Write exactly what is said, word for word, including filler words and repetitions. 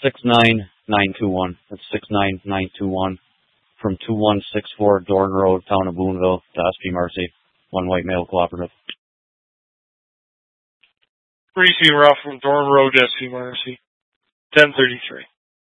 six nine nine two one. That's six nine nine two one. From two one six four Dorn Road, town of Boonville, to S P Mercy, One White Male Cooperative. Greasy Rough from Dorn Road, S P Mercy, ten thirty-three.